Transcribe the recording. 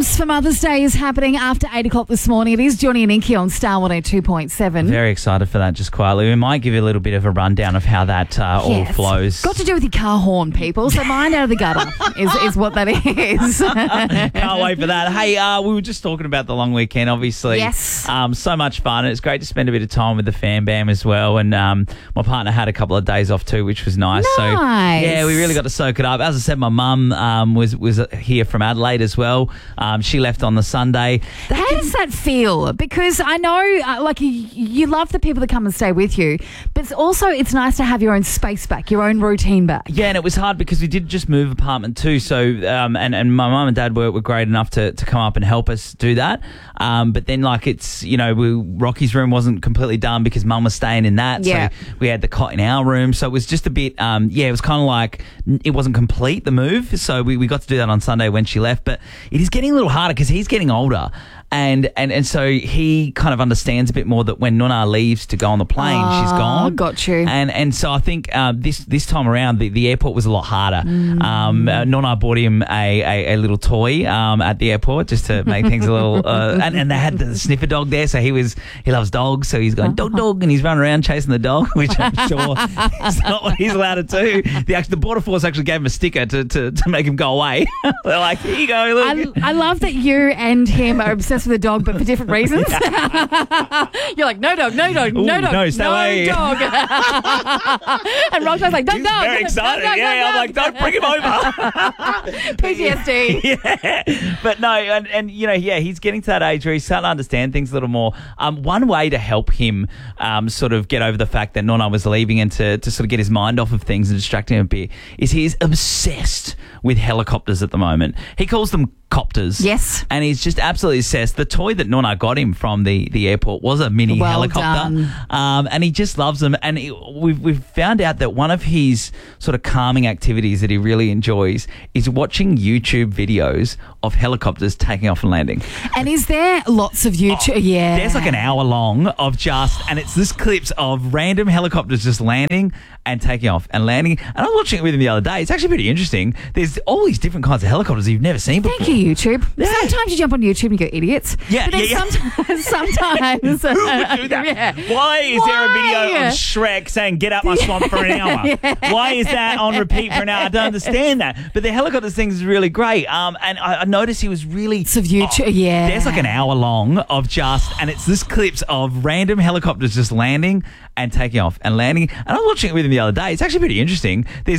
else for Mother's Day is happening after 8 o'clock this morning. It is Johnny and Inky on Star 102.7. Very excited for that, just quietly. We might give you a little bit of a rundown of how that all flows. Got to do with your car horn, people. So mind out of the gutter is what that is. Can't wait for that. Hey, we were just talking about the long weekend, obviously. Yes. So much fun. It's great to spend a bit of time with the fan bam as well. And my partner had a couple of days off too, which was nice. So, yeah, we really got to soak it up. As I said, my mum was here from Adelaide as well. She left on the Sunday. How does that feel? Because I know, you love the people that come and stay with you, but it's nice to have your own space back, your own routine back. Yeah, and it was hard because we did just move apartment too. So, and my mum and dad were great enough to come up and help us do that. But then, Rocky's room wasn't completely done because mum was staying in that. Yeah. So we had the cot in our room. So it was just a bit, it was kind of like it wasn't complete, the move. So we got to do that on Sunday when she left. But it is getting a little harder because he's getting older. And so he kind of understands a bit more that when Nonna leaves to go on the plane, she's gone. Got you. And so I think this time around, the airport was a lot harder. Nonna bought him a little toy at the airport just to make things a little... and they had the sniffer dog there, so he loves dogs, so he's going, dog, and he's running around chasing the dog, which I'm sure is not what he's allowed to do. The Border Force actually gave him a sticker to make him go away. They're like, here you go, look. I love that you and him are obsessed with the dog, but for different reasons. You're like, no dog, no dog, no dog, no, stay away. Dog. And Rock's like, dog. Very excited. I'm like, don't bring him over. PTSD. Yeah. But no, and he's getting to that age where he's starting to understand things a little more. One way to help him sort of get over the fact that Nonna was leaving and to sort of get his mind off of things and distract him a bit is he's obsessed with helicopters at the moment. He calls them copters. Yes. And he's just absolutely obsessed. The toy that Nonna got him from the airport was a mini helicopter. And he just loves them. And we've found out that one of his sort of calming activities that he really enjoys is watching YouTube videos of helicopters taking off and landing. And is there lots of YouTube? Yeah. There's like an hour long of and it's this clips of random helicopters just landing and taking off and landing. And I was watching it with him the other day. It's actually pretty interesting. There's all these different kinds of helicopters you've never seen before. Thank you, YouTube. Yeah. Sometimes you jump on YouTube and you go, idiots. Yeah, but then sometimes Who would do that? Yeah. Why is there a video of Shrek saying, get out my swamp for an hour? Yeah. Why is that on repeat for an hour? I don't understand that. But the helicopters thing is really great. And I noticed he was really... It's of YouTube, yeah. There's like an hour long of and it's this clips of random helicopters just landing and taking off and landing. And I was watching it with him the other day. It's actually pretty interesting. There's